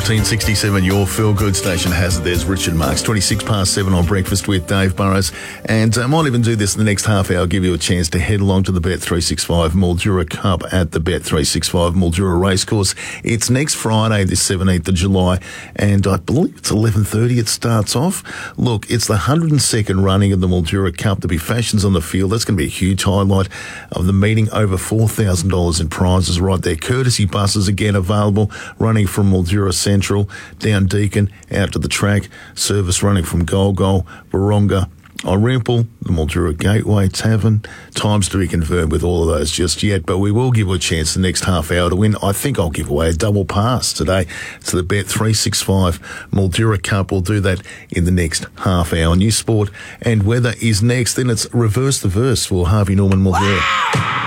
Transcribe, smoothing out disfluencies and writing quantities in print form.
1467, your feel-good station has it. There's Richard Marks, 26 past 7 on Breakfast with Dave Burrows. And I might even do this in the next half hour, give you a chance to head along to the Bet365 Mildura Cup at the Bet365 Mildura Racecourse. It's next Friday, the 17th of July, and I believe it's 11:30 it starts off. Look, it's the 102nd running of the Mildura Cup. There'll be fashions on the field. That's going to be a huge highlight of the meeting. Over $4,000 in prizes right there. Courtesy buses again available, running from Mildura Central, down Deakin, out to the track. Service running from Golgol, Warongah, Orimple, the Mildura Gateway Tavern. Times to be confirmed with all of those just yet, but we will give you a chance the next half hour to win. I think I'll give away a double pass today to the Bet365 Mildura Cup. We'll do that in the next half hour. New sport and weather is next. Then it's Reverse the Verse for Harvey Norman Mildura.